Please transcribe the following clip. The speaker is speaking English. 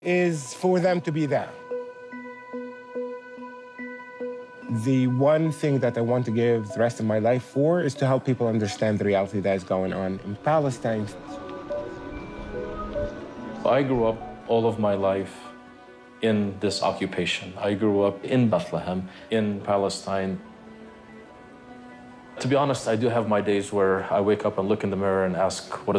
is for them to be there. The one thing that I want to give the rest of my life for is to help people understand the reality that is going on in Palestine. I grew up all of my life in this occupation. I grew up in Bethlehem, in Palestine. To be honest, I do have my days where I wake up and look in the mirror and ask, what